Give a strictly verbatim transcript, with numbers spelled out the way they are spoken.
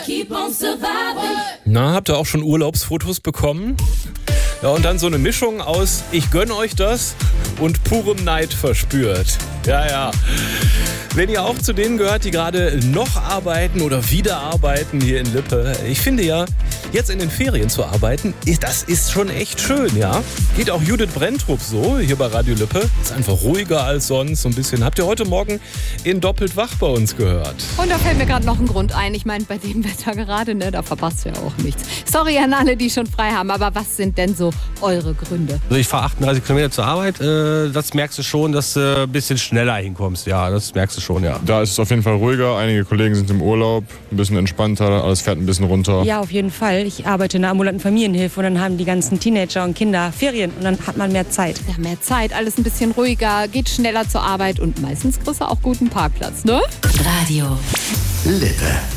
keep on surviving. Na, habt ihr auch schon Urlaubsfotos bekommen? Ja, und dann so eine Mischung aus ich gönn euch das und purem Neid verspürt. Ja, ja. Wenn ihr auch zu denen gehört, die gerade noch arbeiten oder wieder arbeiten hier in Lippe, ich finde ja, jetzt in den Ferien zu arbeiten, das ist schon echt schön, ja. Geht auch Judith Brenntrup so, hier bei Radio Lippe. Ist einfach ruhiger als sonst, so ein bisschen. Habt ihr heute Morgen in Doppelt wach bei uns gehört. Und da fällt mir gerade noch ein Grund ein. Ich meine, bei dem Wetter gerade, ne, da verpasst du ja auch nichts. Sorry an alle, die schon frei haben, aber was sind denn so eure Gründe? Also ich fahre achtunddreißig Kilometer zur Arbeit, äh, das merkst du schon, dass du ein bisschen schneller hinkommst. Ja, das merkst du schon, ja. Da ist es auf jeden Fall ruhiger, einige Kollegen sind im Urlaub, ein bisschen entspannter, alles fährt ein bisschen runter. Ja, auf jeden Fall. Ich arbeite in einer ambulanten Familienhilfe und dann haben die ganzen Teenager und Kinder Ferien und dann hat man mehr Zeit. Ja, mehr Zeit, alles ein bisschen ruhiger, geht schneller zur Arbeit und meistens kriegst du auch guten Parkplatz, ne? Radio Lippe.